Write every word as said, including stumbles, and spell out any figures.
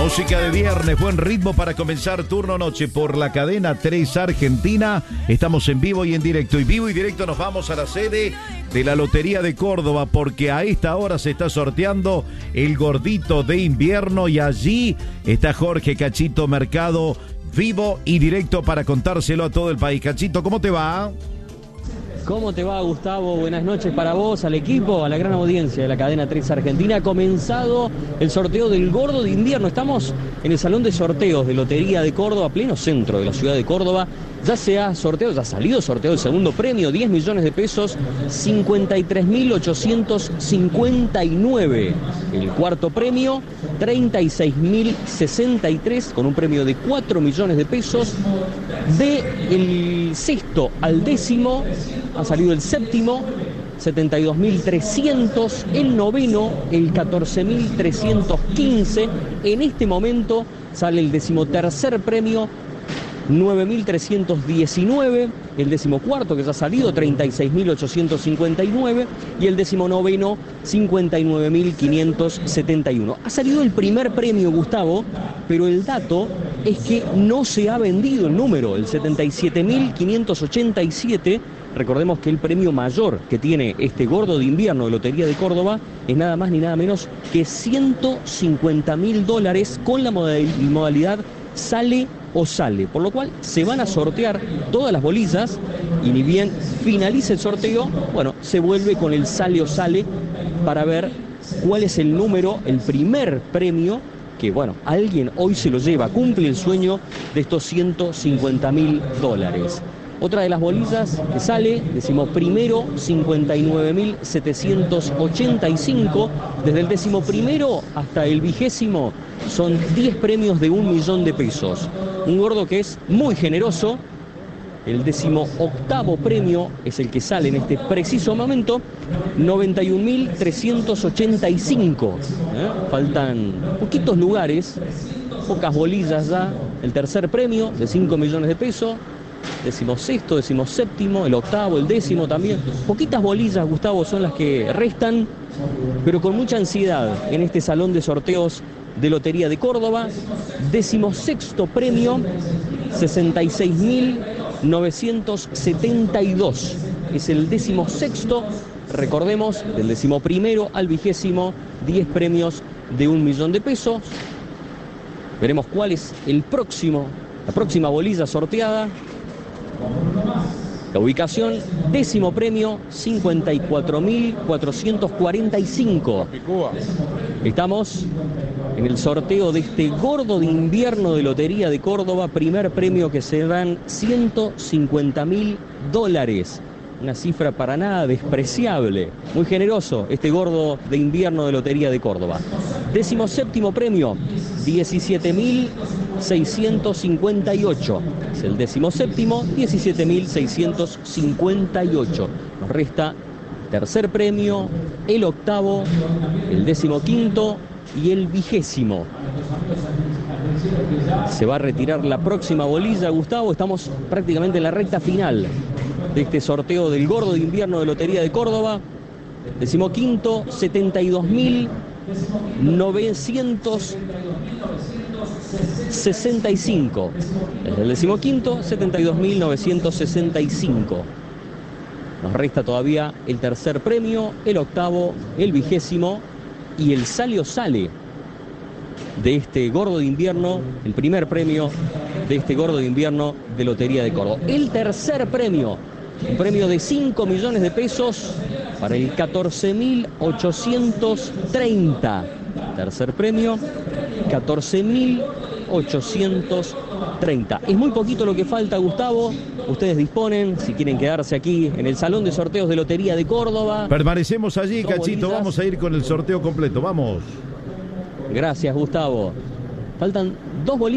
Música de viernes, buen ritmo para comenzar turno noche por la cadena tres Argentina. Estamos en vivo y en directo. Y vivo y directo nos vamos a la sede de la Lotería de Córdoba, porque a esta hora se está sorteando el gordito de invierno y allí está Jorge Cachito Mercado, vivo y directo para contárselo a todo el país. Cachito, ¿cómo te va? ¿Cómo te va, Gustavo? Buenas noches para vos, al equipo, a la gran audiencia de la cadena tres Argentina. Ha comenzado el sorteo del gordo de invierno. Estamos en el salón de sorteos de Lotería de Córdoba, pleno centro de la ciudad de Córdoba. Ya se ha sorteado, ya ha salido sorteo el segundo premio, diez millones de pesos, cincuenta y tres mil ochocientos cincuenta y nueve. El cuarto premio, treinta y seis mil sesenta y tres, con un premio de cuatro millones de pesos. De el sexto al décimo ha salido el séptimo, setenta y dos mil trescientos, el noveno, el catorce mil trescientos quince. En este momento sale el decimotercer premio, nueve mil trescientos diecinueve, el decimocuarto que ya ha salido, treinta y seis mil ochocientos cincuenta y nueve, y el decimonoveno, cincuenta y nueve mil quinientos setenta y uno. Ha salido el primer premio, Gustavo, pero el dato es que no se ha vendido el número, el setenta y siete mil quinientos ochenta y siete. Recordemos que el premio mayor que tiene este gordo de invierno de Lotería de Córdoba es nada más ni nada menos que ciento cincuenta mil dólares con la modalidad sale o sale, por lo cual se van a sortear todas las bolillas y ni bien finalice el sorteo, bueno, se vuelve con el sale o sale para ver cuál es el número, el primer premio que, bueno, alguien hoy se lo lleva, cumple el sueño de estos ciento cincuenta mil dólares. Otra de las bolillas que sale, decimos primero, cincuenta y nueve mil setecientos ochenta y cinco. Desde el décimo primero hasta el vigésimo son diez premios de un millón de pesos. Un gordo que es muy generoso. El décimo octavo premio es el que sale en este preciso momento, noventa y un mil trescientos ochenta y cinco. ¿Eh? Faltan poquitos lugares, pocas bolillas ya. El tercer premio de cinco millones de pesos. Decimosexto, decimoséptimo, el octavo, el décimo también. Poquitas bolillas, Gustavo, son las que restan, pero con mucha ansiedad en este salón de sorteos de Lotería de Córdoba. Decimosexto premio, sesenta y seis mil novecientos setenta y dos. Es el decimosexto, recordemos, del decimoprimero al vigésimo, diez premios de un millón de pesos. Veremos cuál es el próximo, la próxima bolilla sorteada. La ubicación, décimo premio, cincuenta y cuatro mil cuatrocientos cuarenta y cinco. Estamos en el sorteo de este gordo de invierno de Lotería de Córdoba. Primer premio que se dan ciento cincuenta mil dólares. Una cifra para nada despreciable. Muy generoso este gordo de invierno de Lotería de Córdoba. Décimo séptimo premio, diecisiete mil seiscientos cincuenta y ocho. Es el décimo séptimo, diecisiete mil seiscientos cincuenta y ocho. Nos resta tercer premio, el octavo, el décimo quinto y el vigésimo. Se va a retirar la próxima bolilla, Gustavo. Estamos prácticamente en la recta final de este sorteo del gordo de invierno de Lotería de Córdoba. Decimoquinto, setenta y dos mil novecientos sesenta y cinco. Desde el decimoquinto, setenta y dos mil novecientos sesenta y cinco. Nos resta todavía el tercer premio, el octavo, el vigésimo y el sale o sale de este gordo de invierno, el primer premio de este gordo de invierno de Lotería de Córdoba. El tercer premio, un premio de cinco millones de pesos para el catorce mil ochocientos treinta. Tercer premio, catorce mil ochocientos treinta. Es muy poquito lo que falta, Gustavo. Ustedes disponen, si quieren quedarse aquí en el salón de sorteos de Lotería de Córdoba. Permanecemos allí, Dos Cachito. bolillas. Vamos a ir con el sorteo completo. Vamos. Gracias, Gustavo. Faltan dos bolillas.